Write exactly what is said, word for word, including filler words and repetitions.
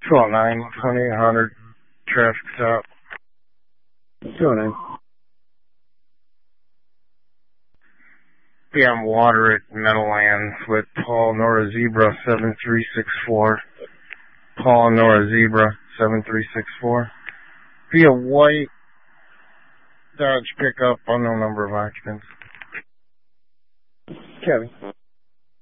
two oh nine, twenty-eight hundred, traffic stop. two oh nine. Be on water at Meadowlands with Paul Nora Zebra seven three six four. Paul Nora Zebra seven three six four. Be a white Dodge pickup, unknown number of occupants. Kevin.